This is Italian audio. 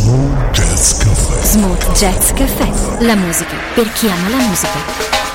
Smooth Jazz Café, la musica per chi ama la musica.